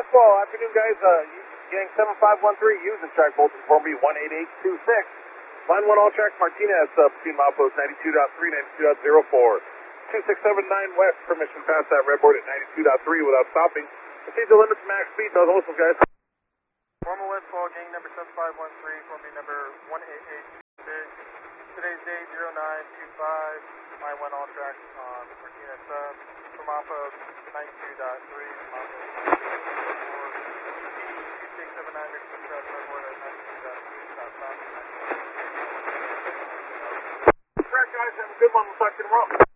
Westfall, afternoon guys, gang 7513, using track voltage form B 18826. Line 1 all tracks, Martinez, between milepost 92.3, 92.04. 2679 west, permission past that red board at 92.3 without stopping. Proceed to limits max speed, those whistles guys. Formal Westfall, gang number 7513, form B number 18826. Today's date 0925, line 1 all tracks on Martinez sub, from off of 92.3, milepost 2679 mixed with track red board at 92.3, stop stopping. Track guys, have a good one, we'll talk to you tomorrow.